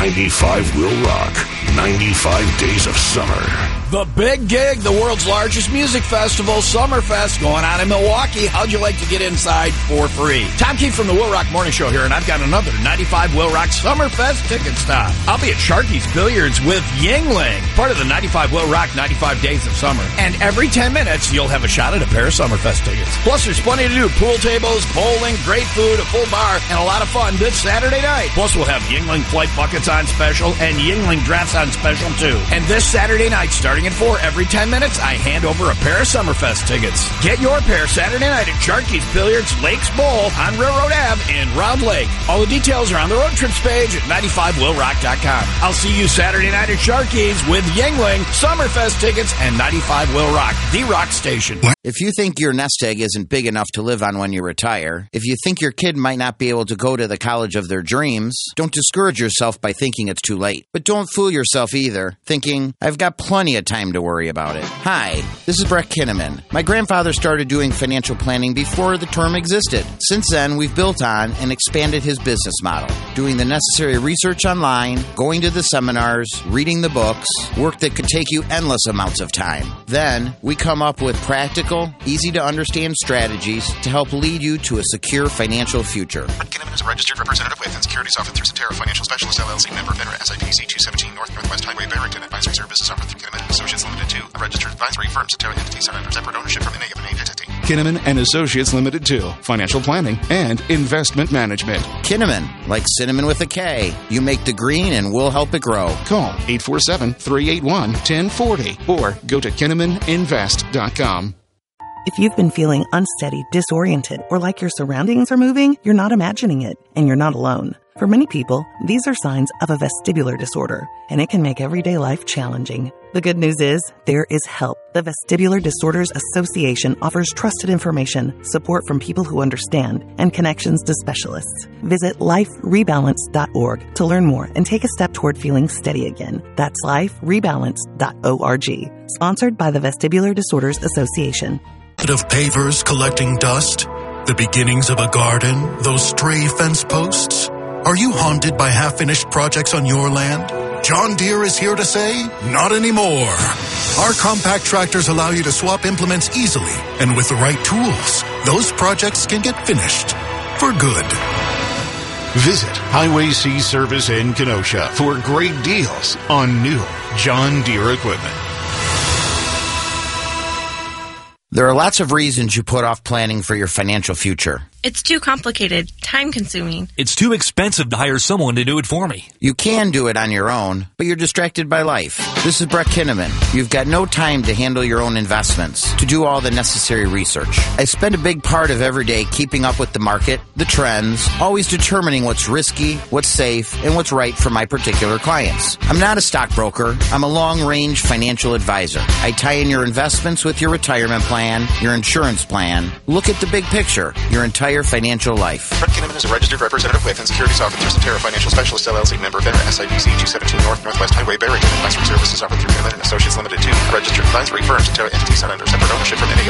95 will rock. 95 days of summer. The Big Gig, the world's largest music festival, Summerfest, going on in Milwaukee. How'd you like to get inside for free? Tom Keefe from the Will Rock Morning Show here, and I've got another 95 Will Rock Summerfest ticket stop. I'll be at Sharky's Billiards with Yingling, part of the 95 Will Rock 95 Days of Summer. And every 10 minutes, you'll have a shot at a pair of Summerfest tickets. Plus, there's plenty to do. Pool tables, bowling, great food, a full bar, and a lot of fun this Saturday night. Plus, we'll have Yingling flight buckets on special and Yingling drafts on special, too. And this Saturday night, starting at 4, every 10 minutes, I hand over a pair of Summerfest tickets. Get your pair Saturday night at Sharky's Billiards Lakes Bowl on Railroad Ave in Round Lake. All the details are on the road trips page at 95willrock.com. I'll see you Saturday night at Sharky's with Yingling, Summerfest tickets, and 95 Will Rock, the rock station. If you think your nest egg isn't big enough to live on when you retire, if you think your kid might not be able to go to the college of their dreams, don't discourage yourself by thinking it's too late. But don't fool yourself either, thinking, I've got plenty of time to worry about it. Hi, this is Brett Kinnaman. My grandfather started doing financial planning before the term existed. Since then, we've built on and expanded his business model, doing the necessary research online, going to the seminars, reading the books, work that could take you endless amounts of time. Then, we come up with practical, easy-to-understand strategies to help lead you to a secure financial future. Kinnaman is a registered representative with and securities offered through Cetera Financial Specialists, LLC, member FINRA, SIPC 217 Northwest Highway, Barrington. Advisory services offered through Kinnaman & Associates Limited 2, a registered advisory firm. Cetera entities are under separate ownership from any of an entity. Kinnaman & Associates Limited 2, financial planning and investment management. Kinnaman, like cinnamon with a K. You make the green and we'll help it grow. Call 847-381-1040 or go to KinnamanInvest.com. If you've been feeling unsteady, disoriented, or like your surroundings are moving, you're not imagining it, and you're not alone. For many people, these are signs of a vestibular disorder, and it can make everyday life challenging. The good news is, there is help. The Vestibular Disorders Association offers trusted information, support from people who understand, and connections to specialists. Visit liferebalance.org to learn more and take a step toward feeling steady again. That's liferebalance.org. Sponsored by the Vestibular Disorders Association. Of pavers collecting dust, the beginnings of a garden, those stray fence posts. Are you haunted by half-finished projects on your land? John Deere is here to say, not anymore. Our compact tractors allow you to swap implements easily, and with the right tools, those projects can get finished for good. Visit Highway C Service in Kenosha for great deals on new John Deere equipment. There are lots of reasons you put off planning for your financial future. It's too complicated, time-consuming. It's too expensive to hire someone to do it for me. You can do it on your own, but you're distracted by life. This is Brett Kinnaman. You've got no time to handle your own investments, to do all the necessary research. I spend a big part of every day keeping up with the market, the trends, always determining what's risky, what's safe, and what's right for my particular clients. I'm not a stockbroker. I'm a long-range financial advisor. I tie in your investments with your retirement plan, your insurance plan. Look at the big picture, your entire financial life. Brett Kinnaman is a registered representative with and securities offered through Cetera Financial Specialists, LLC, member FINRA, SIPC 217 Northwest Highway, Barrington. Advisory services offered through Kinnaman & Associates Limited 2, a registered advisory firm. Cetera entities are under separate ownership from any